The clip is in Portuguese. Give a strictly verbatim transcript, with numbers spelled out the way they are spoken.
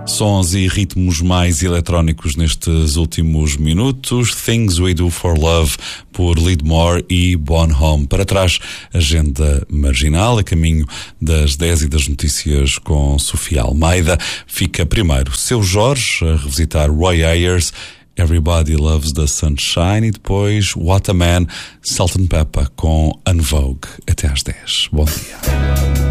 Sons e ritmos mais eletrónicos nestes últimos minutos. Things We Do For Love por Lidmore e Bonhomme. Para trás, agenda marginal, a caminho das dez e das notícias com Sofia Almeida. Fica primeiro Seu Jorge a revisitar Roy Ayers, Everybody Loves the Sunshine, e depois What a Man, Salt and Pepper com En Vogue. Até às dez. Bom dia.